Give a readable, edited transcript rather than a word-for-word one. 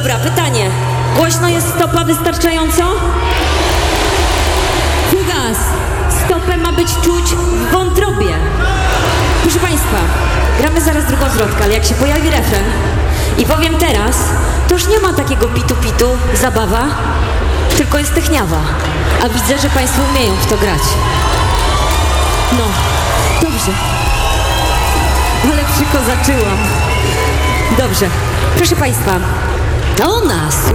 Dobra, pytanie. Głośno jest stopa wystarczająco? Fugas. Stopę ma być czuć w wątrobie. Proszę Państwa, gramy zaraz drugą zwrotkę, ale jak się pojawi refren i powiem teraz, to już nie ma takiego pitu-pitu, zabawa, tylko jest techniawa. A widzę, że Państwo umieją w to grać. No, dobrze. Ale przykozaczyłam. Dobrze. Proszę Państwa, o nas